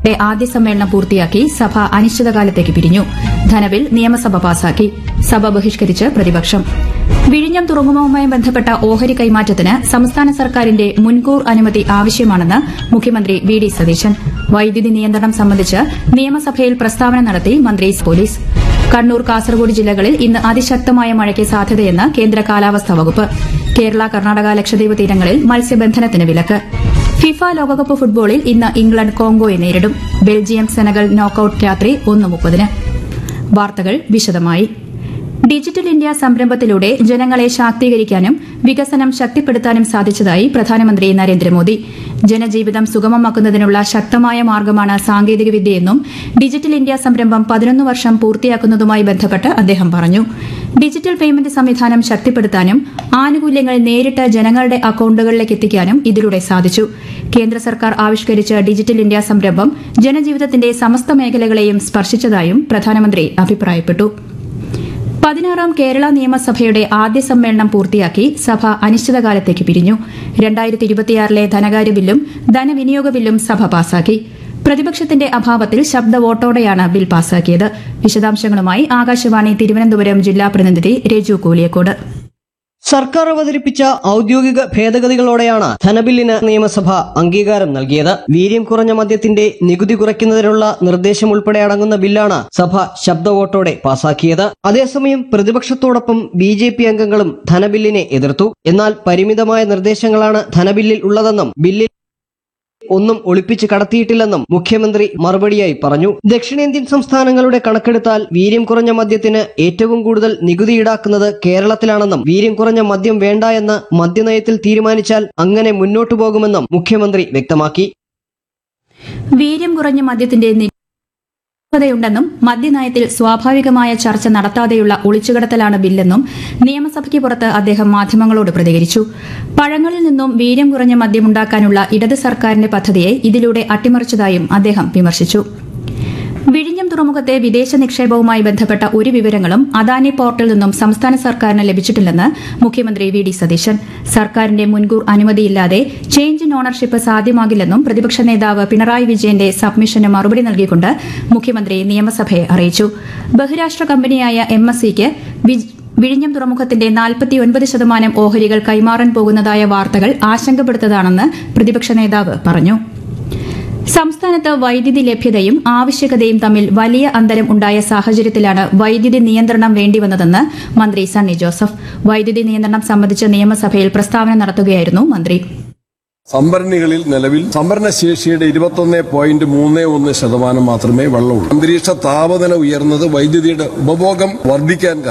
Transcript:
ആദ്യ സമ്മേളനം പൂർത്തിയാക്കി സഭ അനിശ്ചിതകാലത്തേക്ക് പിരിഞ്ഞു. ധനബിൽ നിയമസഭ പാസാക്കി. സഭ ബഹിഷ്കരിച്ച് പ്രതിപക്ഷം. വിഴിഞ്ഞം തുറമുഖവുമായി ബന്ധപ്പെട്ട ഓഹരി കൈമാറ്റത്തിന് സംസ്ഥാന സർക്കാരിന്റെ മുൻകൂർ അനുമതി ആവശ്യമാണെന്ന് മുഖ്യമന്ത്രി വി ഡി സതീശൻ. വൈദ്യുതി നിയന്ത്രണം സംബന്ധിച്ച് നിയമസഭയിൽ പ്രസ്താവന നടത്തി മന്ത്രി പോലീസ്. കണ്ണൂർ, കാസർഗോഡ് ജില്ലകളിൽ ഇന്ന് അതിശക്തമായ മഴയ്ക്ക് സാധ്യതയെന്ന് കേന്ദ്ര കാലാവസ്ഥാ വകുപ്പ്. കേരള, കർണാടക, ലക്ഷദ്വീപ് തീരങ്ങളിൽ മത്സ്യബന്ധനത്തിന് വിലക്ക്. ഫിഫ ലോകകപ്പ് ഫുട്ബോളിൽ ഇന്ന് ഇംഗ്ലണ്ട് കോങ്കോയെ നേരിടും. ബെൽജിയം സെനഗൽ നോക്കൌട്ട് രാത്രി 1:30. വാർത്തകൾ വിശദമായി. ഡിജിറ്റൽ ഇന്ത്യ സംരംഭത്തിലൂടെ ജനങ്ങളെ ശാക്തീകരിക്കാനും വികസനം ശക്തിപ്പെടുത്താനും സാധിച്ചതായി പ്രധാനമന്ത്രി നരേന്ദ്രമോദി. ജനജീവിതം സുഗമമാക്കുന്നതിനുള്ള ശക്തമായ മാർഗ്ഗമാണ് സാങ്കേതികവിദ്യയെന്നും ഡിജിറ്റൽ ഇന്ത്യ സംരംഭം 11 വർഷം പൂർത്തിയാക്കുന്നതുമായി ബന്ധപ്പെട്ട് അദ്ദേഹം പറഞ്ഞു. ഡിജിറ്റൽ പേയ്മെന്റ് സംവിധാനം ശക്തിപ്പെടുത്താനും ആനുകൂല്യങ്ങൾ നേരിട്ട് ജനങ്ങളുടെ അക്കൌണ്ടുകളിലേക്ക് എത്തിക്കാനും ഇതിലൂടെ സാധിച്ചു. കേന്ദ്ര സർക്കാർ ആവിഷ്കരിച്ച ഡിജിറ്റൽ ഇന്ത്യ സംരംഭം ജനജീവിതത്തിന്റെ സമസ്ത മേഖലകളെയും സ്പർശിച്ചതായും പ്രധാനമന്ത്രി അഭിപ്രായപ്പെട്ടു. 16ാം കേരള നിയമസഭയുടെ ആദ്യ സമ്മേളനം പൂർത്തിയാക്കി സഭ അനിശ്ചിതകാലത്തേക്ക് പിരിഞ്ഞു. 2026 ധനകാര്യ ബില്ലും ധനവിനിയോഗ ബില്ലും സഭ പാസാക്കി. പ്രതിപക്ഷത്തിന്റെ അഭാവത്തിൽ ശബ്ദ വോട്ടോടെയാണ് ബിൽ പാസാക്കിയത്. വിശദാംശങ്ങളുമായി ആകാശവാണി തിരുവനന്തപുരം ജില്ലാ പ്രതിനിധി രജു കോലിയക്കോട്. സർക്കാർ അവതരിപ്പിച്ച ഔദ്യോഗിക ഭേദഗതികളോടെയാണ് ധനബില്ലിന് നിയമസഭ അംഗീകാരം നൽകിയത്. വീര്യം കുറഞ്ഞ മദ്യത്തിന്റെ നികുതി കുറയ്ക്കുന്നതിനുള്ള നിർദ്ദേശം ഉൾപ്പെടെ അടങ്ങുന്ന ബില്ലാണ് സഭ ശബ്ദവോട്ടോടെ പാസാക്കിയത്. അതേസമയം പ്രതിപക്ഷത്തോടൊപ്പം BJP അംഗങ്ങളും ധനബില്ലിനെ എതിർത്തു. എന്നാൽ പരിമിതമായ നിർദ്ദേശങ്ങളാണ് ധനബില്ലിൽ ഉള്ളതെന്നും ബില്ലിൽ ഒന്നും ഒളിപ്പിച്ച് കടത്തിയിട്ടില്ലെന്നും മുഖ്യമന്ത്രി മറുപടിയായി പറഞ്ഞു. ദക്ഷിണേന്ത്യൻ സംസ്ഥാനങ്ങളുടെ കണക്കെടുത്താൽ വീര്യം കുറഞ്ഞ മദ്യത്തിന് ഏറ്റവും കൂടുതൽ നികുതി ഈടാക്കുന്നത് കേരളത്തിലാണെന്നും വീര്യം കുറഞ്ഞ മദ്യം വേണ്ട എന്ന് മദ്യനയത്തിൽ തീരുമാനിച്ചാൽ അങ്ങനെ മുന്നോട്ടു പോകുമെന്നും മുഖ്യമന്ത്രി വ്യക്തമാക്കി. വീര്യം കുറഞ്ഞ മദ്യത്തിന്റെ ുണ്ടെന്നും മദ്യനയത്തിൽ സ്വാഭാവികമായ ചർച്ച നടത്താതെയുള്ള ഒളിച്ചുകടത്തലാണ് ബില്ലെന്നും നിയമസഭയ്ക്ക് പുറത്ത് അദ്ദേഹം മാധ്യമങ്ങളോട് പ്രതികരിച്ചു. പഴങ്ങളിൽ നിന്നും വീര്യം കുറഞ്ഞ മദ്യമുണ്ടാക്കാനുള്ള ഇടത് സർക്കാരിന്റെ പദ്ധതിയെ ഇതിലൂടെ അട്ടിമറിച്ചതായും അദ്ദേഹം വിമർശിച്ചു. വിഴിഞ്ഞം തുറമുഖത്തെ വിദേശ നിക്ഷേപവുമായി ബന്ധപ്പെട്ട ഒരു വിവരങ്ങളും അദാനി പോർട്ടിൽ നിന്നും സംസ്ഥാന സർക്കാരിന് ലഭിച്ചിട്ടില്ലെന്ന് മുഖ്യമന്ത്രി വി ഡി സതീശൻ. സർക്കാരിന്റെ മുൻകൂർ അനുമതിയില്ലാതെ ചേഞ്ച് ഇൻ ഓണർഷിപ്പ് സാധ്യമാകില്ലെന്നും പ്രതിപക്ഷ നേതാവ് പിണറായി വിജയന്റെ സബ്മിഷന് മറുപടി നൽകിക്കൊണ്ട് മുഖ്യമന്ത്രി നിയമസഭയെ അറിയിച്ചു. ബഹുരാഷ്ട്ര കമ്പനിയായ MSCക്ക് വിഴിഞ്ഞം തുറമുഖത്തിന്റെ 49% ഓഹരികൾ കൈമാറാൻ പോകുന്നതായ വാർത്തകൾ ആശങ്കപ്പെടുത്തതാണെന്ന് പ്രതിപക്ഷ നേതാവ് പറഞ്ഞു. സംസ്ഥാനത്ത് വൈദ്യുതി ലഭ്യതയും ആവശ്യകതയും തമ്മിൽ വലിയ അന്തരം ഉണ്ടായ സാഹചര്യത്തിലാണ് വൈദ്യുതി നിയന്ത്രണം വേണ്ടിവന്നതെന്ന് മന്ത്രി സണ്ണി ജോസഫ്. വൈദ്യുതി നിയന്ത്രണം സംബന്ധിച്ച് നിയമസഭയിൽ പ്രസ്താവന നടത്തുകയായിരുന്നു മന്ത്രി. സംഭരണികളിൽ നിലവിൽ സംഭരണശേഷിയുടെ 21.31% മാത്രമേ വെള്ളമുള്ളൂ. അന്തരീക്ഷ താപനില ഉയർന്നത് വൈദ്യുതിയുടെ ഉപഭോഗം വർദ്ധിക്കാൻ